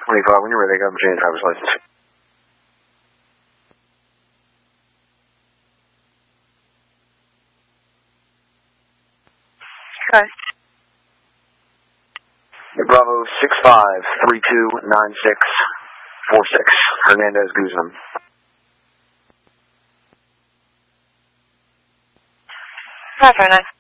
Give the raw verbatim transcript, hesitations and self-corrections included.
twenty-five, when you're ready, I got Virginia driver's license. Okay. Bravo six five three two nine six four six, Hernandez Guzman. five four nine.